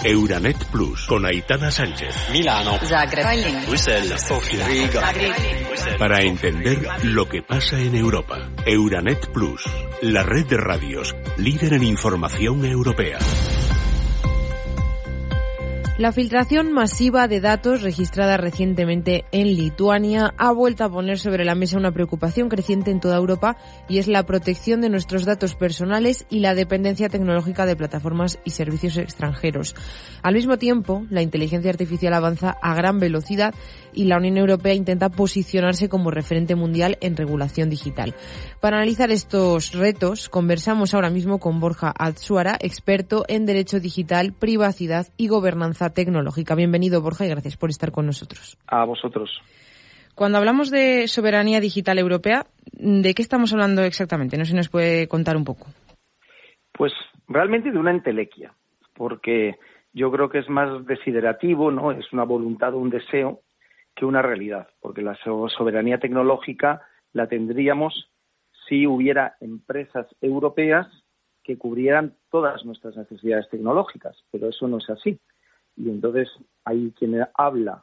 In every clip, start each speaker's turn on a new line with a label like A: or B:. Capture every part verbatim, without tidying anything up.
A: Euranet Plus, con Aitana Sánchez.
B: Milano.
C: Zagreb.
B: Bruselas. Sofía. Riga.
A: Para entender lo que pasa en Europa. Euranet Plus, la red de radios, líder en información europea.
D: La filtración masiva de datos registrada recientemente en Lituania ha vuelto a poner sobre la mesa una preocupación creciente en toda Europa, y es la protección de nuestros datos personales y la dependencia tecnológica de plataformas y servicios extranjeros. Al mismo tiempo, la inteligencia artificial avanza a gran velocidad y la Unión Europea intenta posicionarse como referente mundial en regulación digital. Para analizar estos retos, conversamos ahora mismo con Borja Altsuara, experto en Derecho Digital, Privacidad y Gobernanza Tecnológica. Bienvenido, Borja, y gracias por estar con nosotros.
E: A vosotros.
D: Cuando hablamos de soberanía digital europea, ¿de qué estamos hablando exactamente? No sé si nos puede contar un poco.
E: Pues realmente de una entelequia, porque yo creo que es más desiderativo, ¿no? Es una voluntad o un deseo que una realidad, porque la soberanía tecnológica la tendríamos si hubiera empresas europeas que cubrieran todas nuestras necesidades tecnológicas, pero eso no es así. Y entonces hay quien habla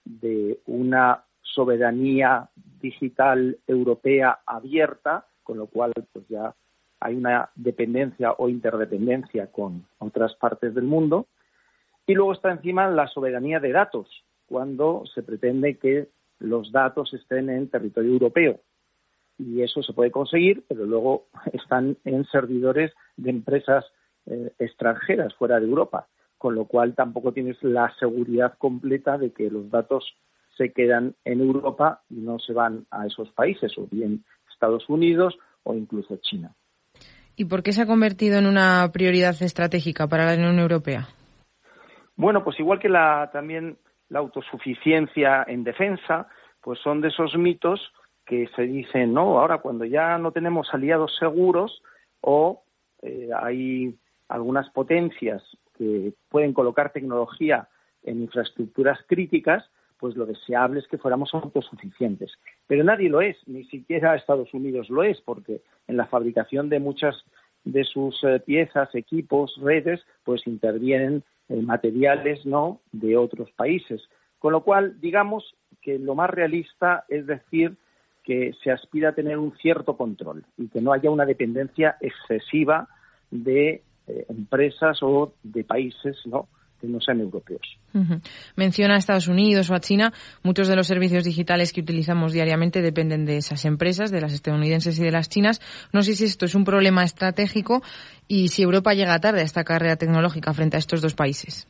E: de una soberanía digital europea abierta, con lo cual pues ya hay una dependencia o interdependencia con otras partes del mundo. Y luego está encima la soberanía de datos, cuando se pretende que los datos estén en territorio europeo. Y eso se puede conseguir, pero luego están en servidores de empresas eh, extranjeras fuera de Europa, con lo cual tampoco tienes la seguridad completa de que los datos se quedan en Europa y no se van a esos países, o bien Estados Unidos o incluso China.
D: ¿Y por qué se ha convertido en una prioridad estratégica para la Unión Europea?
E: Bueno, pues igual que la también la autosuficiencia en defensa, pues son de esos mitos que se dicen, no, ahora cuando ya no tenemos aliados seguros o eh, hay algunas potencias que pueden colocar tecnología en infraestructuras críticas, pues lo deseable es que fuéramos autosuficientes. Pero nadie lo es, ni siquiera Estados Unidos lo es, porque en la fabricación de muchas de sus eh, piezas, equipos, redes, pues intervienen eh, materiales, ¿no?, de otros países. Con lo cual, digamos que lo más realista es decir que se aspira a tener un cierto control y que no haya una dependencia excesiva de eh, empresas o de países, ¿no?, que no sean europeos.
D: Uh-huh. Menciona a Estados Unidos o a China. Muchos de los servicios digitales que utilizamos diariamente dependen de esas empresas, de las estadounidenses y de las chinas. No sé si esto es un problema estratégico y si Europa llega tarde a esta carrera tecnológica frente a estos dos países.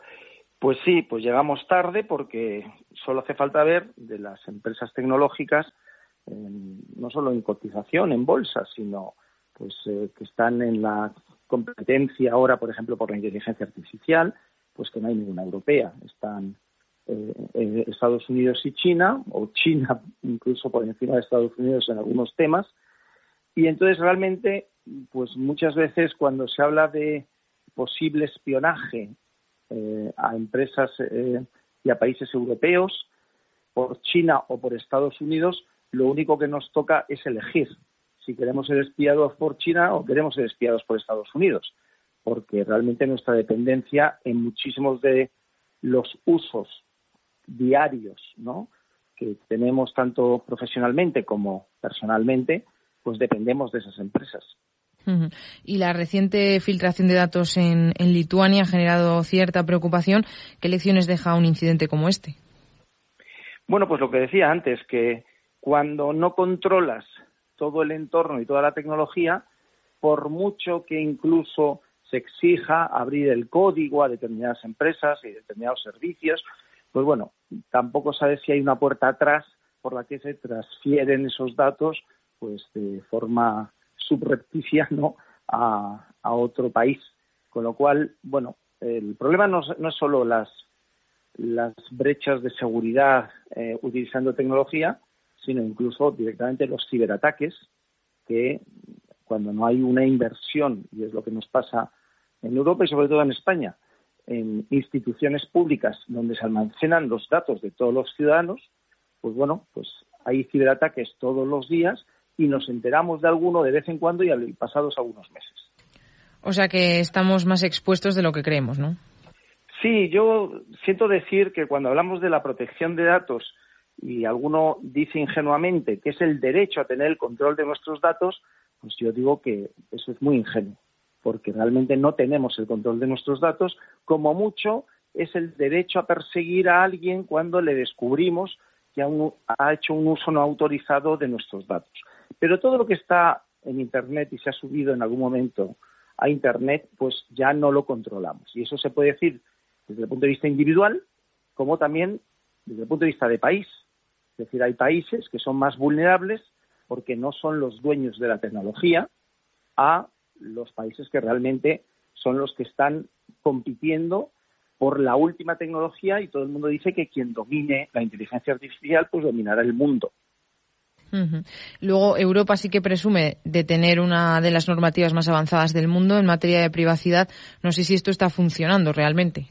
E: Pues sí, pues llegamos tarde porque solo hace falta ver de las empresas tecnológicas, eh, no solo en cotización, en bolsa, sino pues eh, que están en la competencia ahora, por ejemplo, por la inteligencia artificial, pues que no hay ninguna europea. Están eh, eh, Estados Unidos y China, o China incluso por encima de Estados Unidos en algunos temas. Y entonces realmente, pues muchas veces cuando se habla de posible espionaje eh, a empresas eh, y a países europeos por China o por Estados Unidos, lo único que nos toca es elegir si queremos ser espiados por China o queremos ser espiados por Estados Unidos, porque realmente nuestra dependencia en muchísimos de los usos diarios, ¿no?, que tenemos tanto profesionalmente como personalmente, pues dependemos de esas empresas.
D: Uh-huh. Y la reciente filtración de datos en, en Lituania ha generado cierta preocupación. ¿Qué lecciones deja un incidente como este?
E: Bueno, pues lo que decía antes, que cuando no controlas todo el entorno y toda la tecnología, por mucho que incluso se exija abrir el código a determinadas empresas y determinados servicios, pues bueno, tampoco sabes si hay una puerta atrás por la que se transfieren esos datos pues de forma subrepticia, ¿no?, a, a otro país. Con lo cual, bueno, el problema no, no es solo las, las brechas de seguridad eh, utilizando tecnología, sino incluso directamente los ciberataques, que cuando no hay una inversión, y es lo que nos pasa en Europa y sobre todo en España, en instituciones públicas donde se almacenan los datos de todos los ciudadanos, pues bueno, pues hay ciberataques todos los días y nos enteramos de alguno de vez en cuando y pasados algunos meses.
D: O sea que estamos más expuestos de lo que creemos, ¿no?
E: Sí, yo siento decir que cuando hablamos de la protección de datos y alguno dice ingenuamente que es el derecho a tener el control de nuestros datos, pues yo digo que eso es muy ingenuo, porque realmente no tenemos el control de nuestros datos. Como mucho es el derecho a perseguir a alguien cuando le descubrimos que ha hecho un uso no autorizado de nuestros datos. Pero todo lo que está en Internet y se ha subido en algún momento a Internet, pues ya no lo controlamos. Y eso se puede decir desde el punto de vista individual, como también desde el punto de vista de país. Es decir, hay países que son más vulnerables porque no son los dueños de la tecnología a los países que realmente son los que están compitiendo por la última tecnología, y todo el mundo dice que quien domine la inteligencia artificial pues dominará el mundo.
D: Uh-huh. Luego, Europa sí que presume de tener una de las normativas más avanzadas del mundo en materia de privacidad. No sé si esto está funcionando realmente.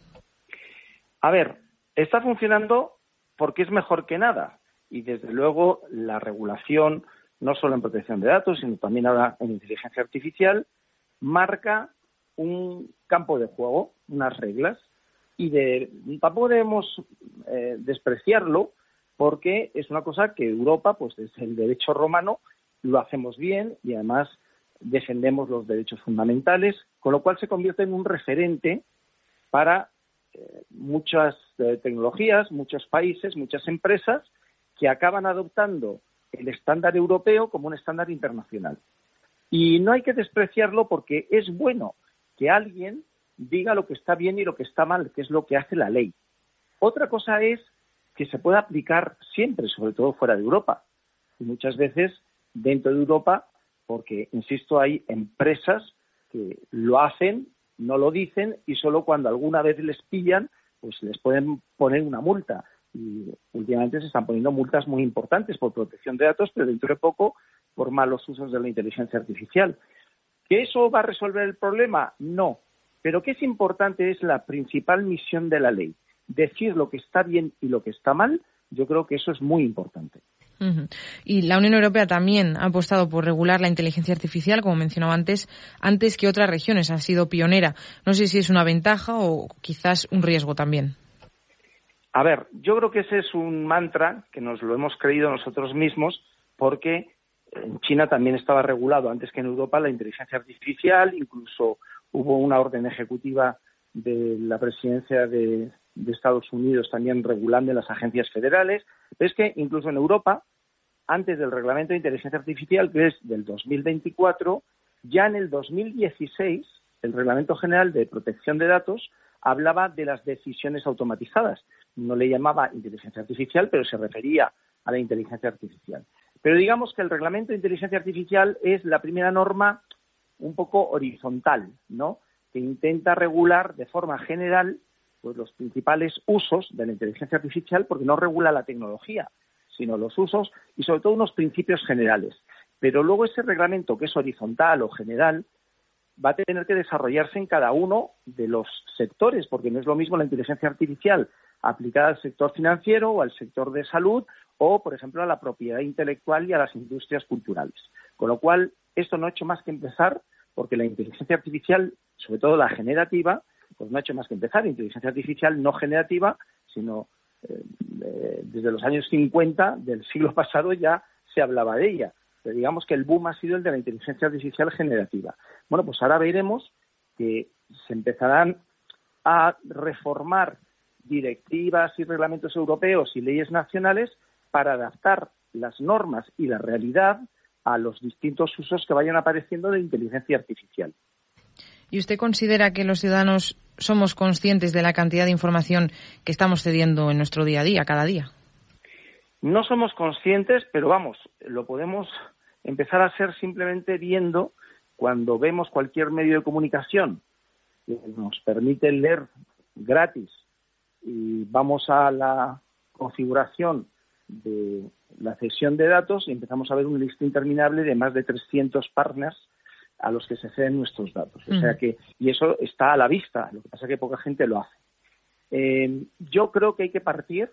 E: A ver, está funcionando porque es mejor que nada. Y desde luego la regulación, no solo en protección de datos, sino también ahora en inteligencia artificial, marca un campo de juego, unas reglas. Y de, tampoco debemos eh, despreciarlo, porque es una cosa que Europa, pues desde el derecho romano, lo hacemos bien y además defendemos los derechos fundamentales, con lo cual se convierte en un referente para eh, muchas eh, tecnologías, muchos países, muchas empresas que acaban adoptando el estándar europeo como un estándar internacional. Y no hay que despreciarlo porque es bueno que alguien diga lo que está bien y lo que está mal, que es lo que hace la ley. Otra cosa es que se pueda aplicar siempre, sobre todo fuera de Europa, y muchas veces dentro de Europa, porque, insisto, hay empresas que lo hacen, no lo dicen, y solo cuando alguna vez les pillan, pues les pueden poner una multa. Y últimamente se están poniendo multas muy importantes por protección de datos, pero dentro de poco por malos usos de la inteligencia artificial. ¿Que eso va a resolver el problema? No. Pero que es importante es la principal misión de la ley. Decir lo que está bien y lo que está mal, yo creo que eso es muy importante.
D: Uh-huh. Y la Unión Europea también ha apostado por regular la inteligencia artificial, como mencionaba antes, antes que otras regiones. Ha sido pionera. No sé si es una ventaja o quizás un riesgo también.
E: A ver, yo creo que ese es un mantra que nos lo hemos creído nosotros mismos, porque en China también estaba regulado antes que en Europa la inteligencia artificial, incluso hubo una orden ejecutiva de la presidencia de, de Estados Unidos también regulando en las agencias federales. Pero es que incluso en Europa, antes del reglamento de inteligencia artificial, que es del dos mil veinticuatro, ya en el dos mil dieciséis, el Reglamento General de Protección de Datos hablaba de las decisiones automatizadas. No le llamaba inteligencia artificial, pero se refería a la inteligencia artificial. Pero digamos que el Reglamento de Inteligencia Artificial es la primera norma un poco horizontal, ¿no?, que intenta regular de forma general pues los principales usos de la inteligencia artificial, porque no regula la tecnología, sino los usos y sobre todo unos principios generales. Pero luego ese reglamento, que es horizontal o general, va a tener que desarrollarse en cada uno de los sectores, porque no es lo mismo la inteligencia artificial aplicada al sector financiero o al sector de salud o, por ejemplo, a la propiedad intelectual y a las industrias culturales. Con lo cual, esto no ha hecho más que empezar, porque la inteligencia artificial, sobre todo la generativa, pues no ha hecho más que empezar. Inteligencia artificial no generativa, sino eh, eh, desde los años cincuenta del siglo pasado ya se hablaba de ella. Pero digamos que el boom ha sido el de la inteligencia artificial generativa. Bueno, pues ahora veremos que se empezarán a reformar directivas y reglamentos europeos y leyes nacionales para adaptar las normas y la realidad a los distintos usos que vayan apareciendo de inteligencia artificial.
D: ¿Y usted considera que los ciudadanos somos conscientes de la cantidad de información que estamos cediendo en nuestro día a día, cada día?
E: No somos conscientes, pero vamos, lo podemos empezar a ser simplemente viendo cuando vemos cualquier medio de comunicación que nos permite leer gratis y vamos a la configuración de la cesión de datos y empezamos a ver un listado interminable de más de trescientos partners a los que se ceden nuestros datos. O sea que, y eso está a la vista, lo que pasa es que poca gente lo hace. Eh, yo creo que hay que partir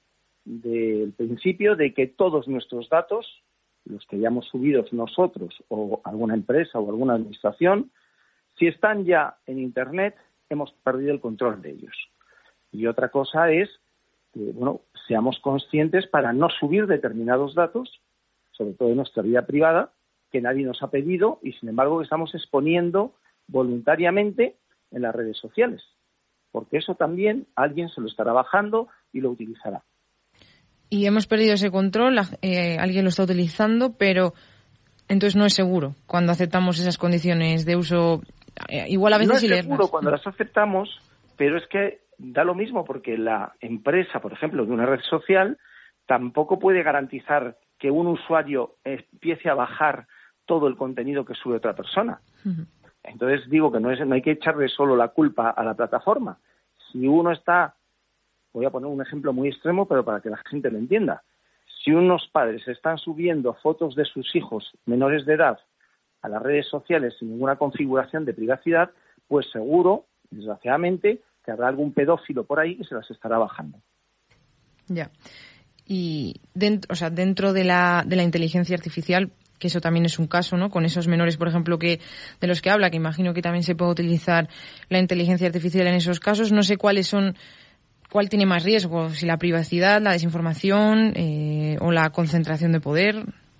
E: del principio de que todos nuestros datos, los que hayamos subido nosotros o alguna empresa o alguna administración, si están ya en Internet, hemos perdido el control de ellos. Y otra cosa es que, bueno, seamos conscientes para no subir determinados datos, sobre todo de nuestra vida privada, que nadie nos ha pedido y, sin embargo, que estamos exponiendo voluntariamente en las redes sociales. Porque eso también alguien se lo estará bajando y lo utilizará.
D: Y hemos perdido ese control, eh, alguien lo está utilizando, pero entonces no es seguro cuando aceptamos esas condiciones de uso, eh, igual a veces
E: no es
D: y leerlas.
E: seguro cuando las aceptamos, pero es que da lo mismo porque la empresa, por ejemplo, de una red social, tampoco puede garantizar que un usuario empiece a bajar todo el contenido que sube otra persona. Uh-huh. Entonces digo que no, es, no hay que echarle solo la culpa a la plataforma. Si uno está, voy a poner un ejemplo muy extremo, pero para que la gente lo entienda. Si unos padres están subiendo fotos de sus hijos menores de edad a las redes sociales sin ninguna configuración de privacidad, pues seguro, desgraciadamente, que habrá algún pedófilo por ahí que se las estará bajando.
D: Ya. Y dentro, o sea, dentro de la, de la inteligencia artificial, que eso también es un caso, ¿no? Con esos menores, por ejemplo, que de los que habla, que imagino que también se puede utilizar la inteligencia artificial en esos casos. No sé cuáles son, cuál tiene más riesgo, si la privacidad, la desinformación eh, o la concentración de poder.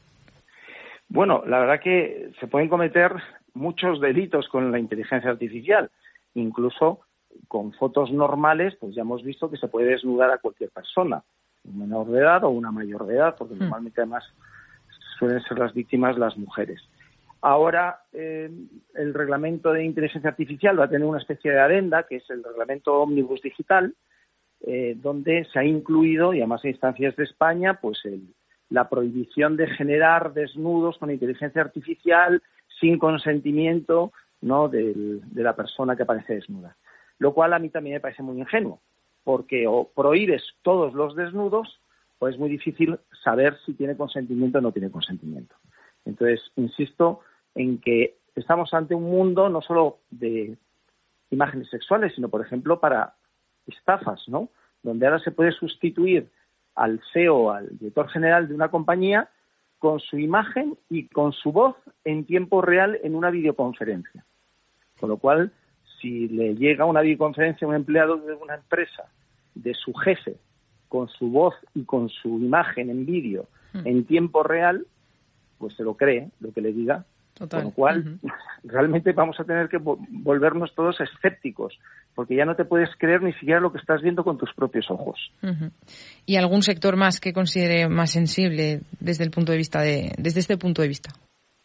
E: Bueno, la verdad que se pueden cometer muchos delitos con la inteligencia artificial, incluso con fotos normales, pues ya hemos visto que se puede desnudar a cualquier persona, un menor de edad o una mayor de edad, porque mm. normalmente además suelen ser las víctimas las mujeres. Ahora eh, el reglamento de inteligencia artificial va a tener una especie de adenda, que es el reglamento Omnibus Digital, eh, donde se ha incluido, y además en instancias de España, pues el, la prohibición de generar desnudos con inteligencia artificial sin consentimiento, ¿no?, del, de la persona que aparece desnuda. Lo cual a mí también me parece muy ingenuo, porque o prohíbes todos los desnudos o es muy difícil saber si tiene consentimiento o no tiene consentimiento. Entonces, insisto en que estamos ante un mundo no solo de imágenes sexuales, sino, por ejemplo, para estafas, ¿no?, donde ahora se puede sustituir al C E O, al director general de una compañía, con su imagen y con su voz en tiempo real en una videoconferencia. Con lo cual, si le llega una videoconferencia a un empleado de una empresa, de su jefe, con su voz y con su imagen en vídeo mm. en tiempo real, pues se lo cree lo que le diga. Total. Con lo cual, uh-huh. realmente vamos a tener que volvernos todos escépticos, porque ya no te puedes creer ni siquiera lo que estás viendo con tus propios ojos.
D: Uh-huh. ¿Y algún sector más que considere más sensible desde el punto de vista de, desde este punto de vista?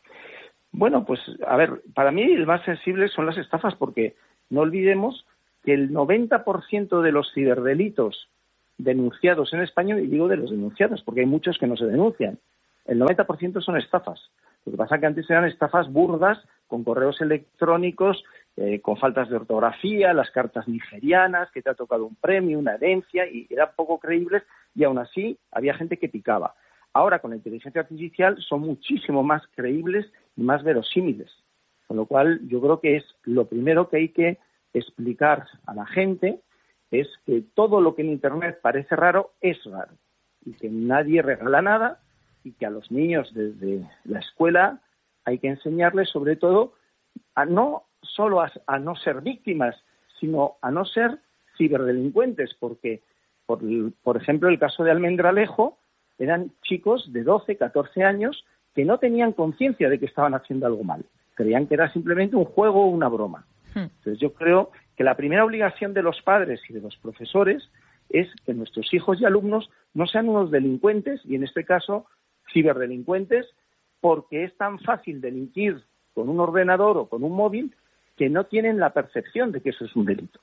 E: Bueno, pues a ver, para mí el más sensible son las estafas, porque no olvidemos que el noventa por ciento de los ciberdelitos denunciados en España, y digo de los denunciados porque hay muchos que no se denuncian, el noventa por ciento son estafas. Lo que pasa es que antes eran estafas burdas, con correos electrónicos, eh, con faltas de ortografía, las cartas nigerianas, que te ha tocado un premio, una herencia, y eran poco creíbles, y aún así había gente que picaba. Ahora, con la inteligencia artificial, son muchísimo más creíbles y más verosímiles. Con lo cual, yo creo que es lo primero que hay que explicar a la gente, es que todo lo que en Internet parece raro es raro, y que nadie regala nada, y que a los niños desde la escuela hay que enseñarles sobre todo a no solo a, a no ser víctimas, sino a no ser ciberdelincuentes, porque, por, por ejemplo, el caso de Almendralejo, eran chicos de doce, catorce años que no tenían conciencia de que estaban haciendo algo mal. Creían que era simplemente un juego o una broma. Entonces yo creo que la primera obligación de los padres y de los profesores es que nuestros hijos y alumnos no sean unos delincuentes, y en este caso ciberdelincuentes, porque es tan fácil delinquir con un ordenador o con un móvil que no tienen la percepción de que eso es un delito.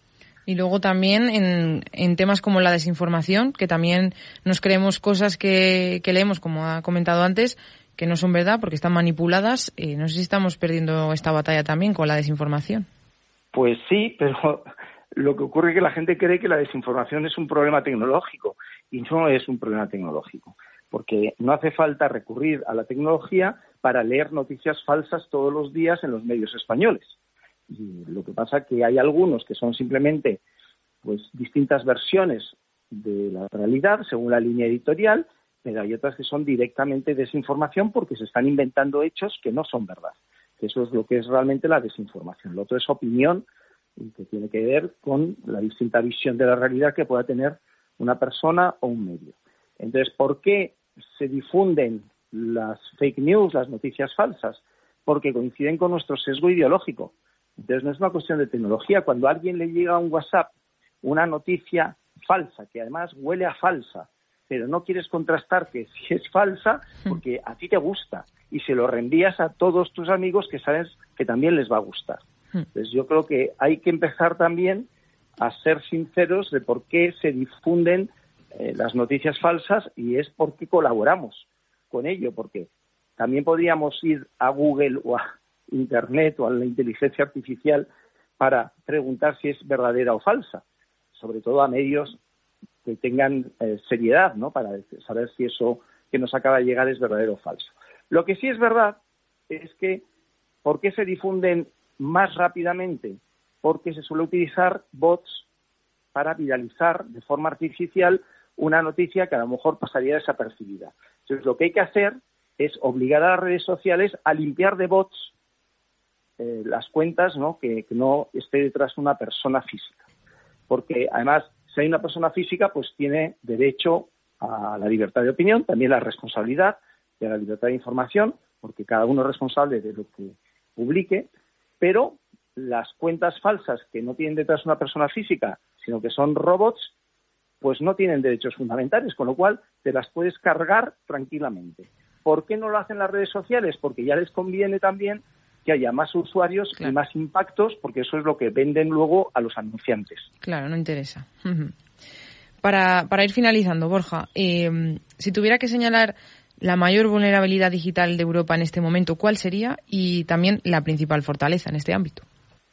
D: Y luego también en, en temas como la desinformación, que también nos creemos cosas que, que leemos, como ha comentado antes, que no son verdad porque están manipuladas. Eh, no sé si estamos perdiendo esta batalla también con la desinformación.
E: Pues sí, pero lo que ocurre es que la gente cree que la desinformación es un problema tecnológico, y no es un problema tecnológico, porque no hace falta recurrir a la tecnología para leer noticias falsas todos los días en los medios españoles. Y lo que pasa es que hay algunos que son simplemente pues distintas versiones de la realidad según la línea editorial, pero hay otras que son directamente desinformación porque se están inventando hechos que no son verdad. Eso es lo que es realmente la desinformación. Lo otro es opinión y que tiene que ver con la distinta visión de la realidad que pueda tener una persona o un medio. Entonces, ¿por qué se difunden las fake news, las noticias falsas? Porque coinciden con nuestro sesgo ideológico. Entonces, no es una cuestión de tecnología. Cuando a alguien le llega a un WhatsApp una noticia falsa, que además huele a falsa, pero no quieres contrastar que si es falsa porque a ti te gusta y se lo reenvías a todos tus amigos que sabes que también les va a gustar. Entonces, yo creo que hay que empezar también a ser sinceros de por qué se difunden eh, las noticias falsas, y es por qué colaboramos con ello, porque también podríamos ir a Google o a Internet o a la inteligencia artificial para preguntar si es verdadera o falsa, sobre todo a medios que tengan eh, seriedad, ¿no?, para saber si eso que nos acaba de llegar es verdadero o falso. Lo que sí es verdad es que, ¿por qué se difunden más rápidamente? Porque se suele utilizar bots para viralizar de forma artificial una noticia que a lo mejor pasaría desapercibida. Entonces, lo que hay que hacer es obligar a las redes sociales a limpiar de bots eh, las cuentas, ¿no?, que, que no esté detrás una persona física. Porque, además, si hay una persona física, pues tiene derecho a la libertad de opinión, también la responsabilidad de la libertad de información, porque cada uno es responsable de lo que publique, pero las cuentas falsas que no tienen detrás una persona física, sino que son robots, pues no tienen derechos fundamentales, con lo cual te las puedes cargar tranquilamente. ¿Por qué no lo hacen las redes sociales? Porque ya les conviene también que haya más usuarios, claro, y más impactos, porque eso es lo que venden luego a los anunciantes.
D: Claro, no interesa. Para, para ir finalizando, Borja, eh, si tuviera que señalar la mayor vulnerabilidad digital de Europa en este momento, ¿cuál sería? Y también la principal fortaleza en este ámbito.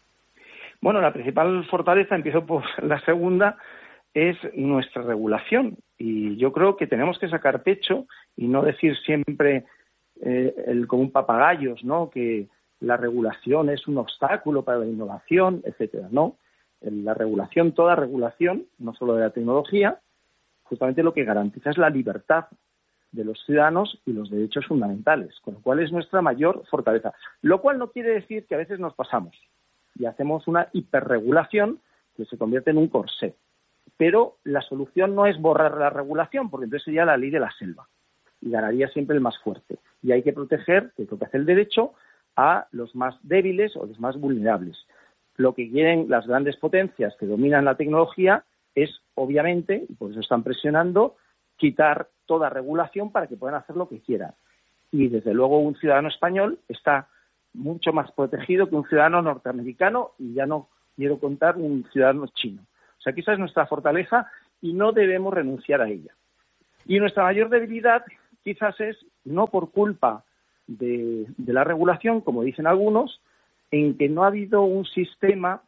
E: Bueno, la principal fortaleza, empiezo por la segunda, es nuestra regulación. Y yo creo que tenemos que sacar pecho y no decir siempre eh, el, como un papagayos, ¿no?, que la regulación es un obstáculo para la innovación, etcétera. No, la regulación, toda regulación, no solo de la tecnología, justamente lo que garantiza es la libertad de los ciudadanos y los derechos fundamentales, con lo cual es nuestra mayor fortaleza. Lo cual no quiere decir que a veces nos pasamos y hacemos una hiperregulación que se convierte en un corsé. Pero la solución no es borrar la regulación, porque entonces sería la ley de la selva y ganaría siempre el más fuerte. Y hay que proteger, que protege el derecho, a los más débiles o los más vulnerables. Lo que quieren las grandes potencias que dominan la tecnología es, obviamente, y por eso están presionando, quitar toda regulación para que puedan hacer lo que quieran. Y, desde luego, un ciudadano español está mucho más protegido que un ciudadano norteamericano, y ya no quiero contar un ciudadano chino. O sea, que esa es nuestra fortaleza y no debemos renunciar a ella. Y nuestra mayor debilidad quizás es, no por culpa de, de la regulación, como dicen algunos, en que no ha habido un sistema,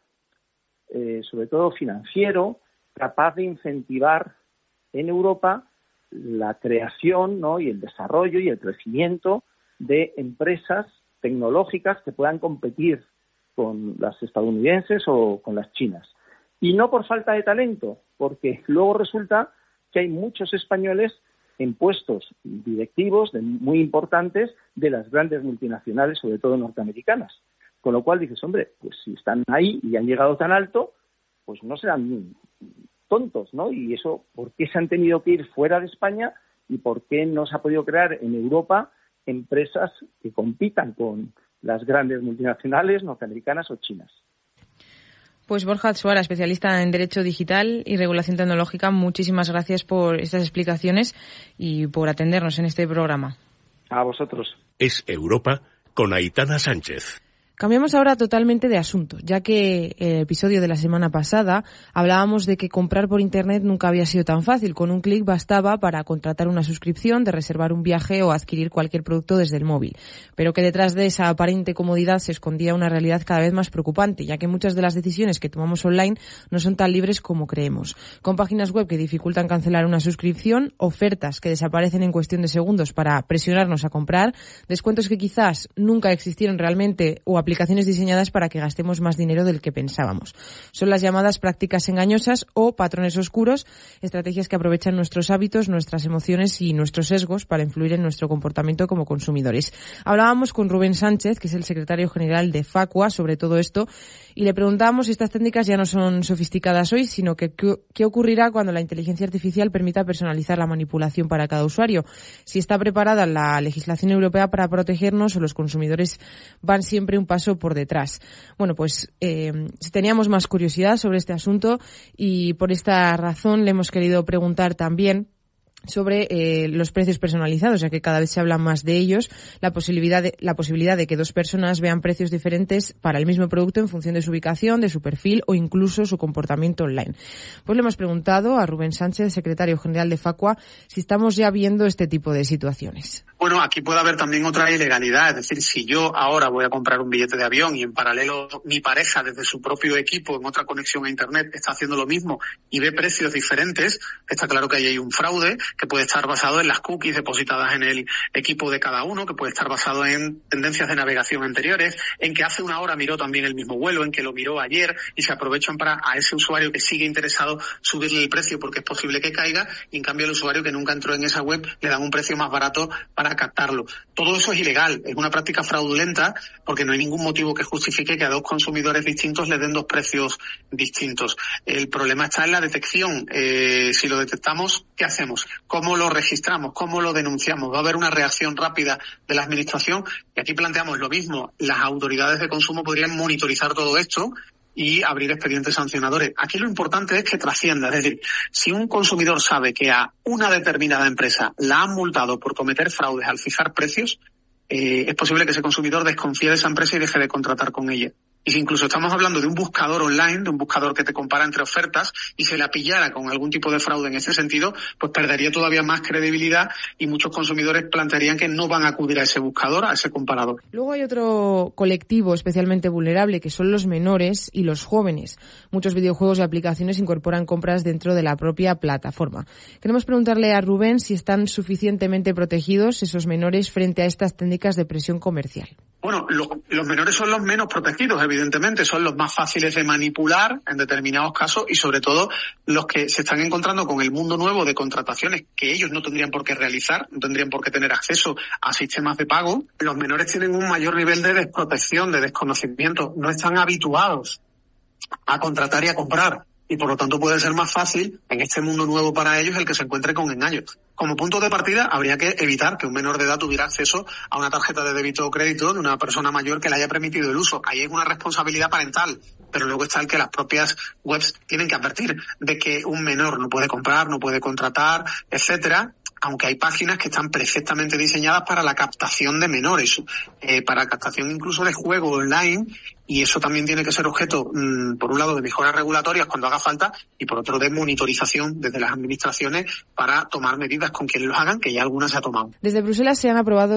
E: eh, sobre todo financiero, capaz de incentivar en Europa la creación, ¿no?, y el desarrollo y el crecimiento de empresas tecnológicas que puedan competir con las estadounidenses o con las chinas. Y no por falta de talento, porque luego resulta que hay muchos españoles en puestos directivos de, muy importantes de las grandes multinacionales, sobre todo norteamericanas. Con lo cual dices, hombre, pues si están ahí y han llegado tan alto, pues no serán tontos, ¿no? Y eso, ¿por qué se han tenido que ir fuera de España y por qué no se ha podido crear en Europa empresas que compitan con las grandes multinacionales norteamericanas o chinas?
D: Pues Borja Atsuara, especialista en Derecho Digital y Regulación Tecnológica, muchísimas gracias por estas explicaciones y por atendernos en este programa.
E: A vosotros.
A: Es Europa con Aitana Sánchez.
D: Cambiamos ahora totalmente de asunto, ya que el episodio de la semana pasada hablábamos de que comprar por Internet nunca había sido tan fácil. Con un clic bastaba para contratar una suscripción, de reservar un viaje o adquirir cualquier producto desde el móvil. Pero que detrás de esa aparente comodidad se escondía una realidad cada vez más preocupante, ya que muchas de las decisiones que tomamos online no son tan libres como creemos. Con páginas web que dificultan cancelar una suscripción, ofertas que desaparecen en cuestión de segundos para presionarnos a comprar, descuentos que quizás nunca existieron realmente o aplicaciones aplicaciones diseñadas para que gastemos más dinero del que pensábamos. Son las llamadas prácticas engañosas o patrones oscuros, estrategias que aprovechan nuestros hábitos, nuestras emociones y nuestros sesgos para influir en nuestro comportamiento como consumidores. Hablábamos con Rubén Sánchez, que es el secretario general de Facua, sobre todo esto, y le preguntábamos si estas técnicas ya no son sofisticadas hoy, sino que qué ocurrirá cuando la inteligencia artificial permita personalizar la manipulación para cada usuario. Si está preparada la legislación europea para protegernos o los consumidores van siempre un paso por detrás. Bueno, pues eh, teníamos más curiosidad sobre este asunto y por esta razón le hemos querido preguntar también sobre eh, los precios personalizados, ya que cada vez se habla más de ellos, la posibilidad de, la posibilidad de que dos personas vean precios diferentes para el mismo producto en función de su ubicación, de su perfil o incluso su comportamiento online. Pues le hemos preguntado a Rubén Sánchez, secretario general de Facua, si estamos ya viendo este tipo de situaciones.
C: Bueno, aquí puede haber también otra ilegalidad, es decir, si yo ahora voy a comprar un billete de avión y en paralelo mi pareja desde su propio equipo en otra conexión a internet está haciendo lo mismo y ve precios diferentes, está claro que ahí hay un fraude que puede estar basado en las cookies depositadas en el equipo de cada uno, que puede estar basado en tendencias de navegación anteriores, en que hace una hora miró también el mismo vuelo, en que lo miró ayer y se aprovechan para a ese usuario que sigue interesado subirle el precio porque es posible que caiga y en cambio el usuario que nunca entró en esa web le dan un precio más barato para captarlo. Todo eso es ilegal, es una práctica fraudulenta porque no hay ningún motivo que justifique que a dos consumidores distintos les den dos precios distintos. El problema está en la detección. Eh, si lo detectamos, ¿qué hacemos? ¿Cómo lo registramos? ¿Cómo lo denunciamos? ¿Va a haber una reacción rápida de la administración? Y aquí planteamos lo mismo. Las autoridades de consumo podrían monitorizar todo esto y abrir expedientes sancionadores. Aquí lo importante es que trascienda. Es decir, si un consumidor sabe que a una determinada empresa la han multado por cometer fraudes al fijar precios, eh, es posible que ese consumidor desconfíe de esa empresa y deje de contratar con ella. Y si incluso estamos hablando de un buscador online, de un buscador que te compara entre ofertas, y se la pillara con algún tipo de fraude en ese sentido, pues perdería todavía más credibilidad y muchos consumidores plantearían que no van a acudir a ese buscador, a ese comparador.
D: Luego hay otro colectivo especialmente vulnerable, que son los menores y los jóvenes. Muchos videojuegos y aplicaciones incorporan compras dentro de la propia plataforma. Queremos preguntarle a Rubén si están suficientemente protegidos esos menores frente a estas técnicas de presión comercial.
C: Bueno, los, los menores son los menos protegidos, evidentemente, son los más fáciles de manipular en determinados casos y sobre todo los que se están encontrando con el mundo nuevo de contrataciones que ellos no tendrían por qué realizar, no tendrían por qué tener acceso a sistemas de pago. Los menores tienen un mayor nivel de desprotección, de desconocimiento, no están habituados a contratar y a comprar y por lo tanto puede ser más fácil en este mundo nuevo para ellos el que se encuentre con engaños. Como punto de partida, habría que evitar que un menor de edad tuviera acceso a una tarjeta de débito o crédito de una persona mayor que le haya permitido el uso. Ahí es una responsabilidad parental, pero luego está el que las propias webs tienen que advertir de que un menor no puede comprar, no puede contratar, etcétera. Aunque hay páginas que están perfectamente diseñadas para la captación de menores, eh, para captación incluso de juego online, y eso también tiene que ser objeto, mmm, por un lado, de mejoras regulatorias cuando haga falta, y por otro, de monitorización desde las administraciones para tomar medidas con quienes los hagan, que ya algunas se ha tomado.
D: Desde Bruselas se han aprobado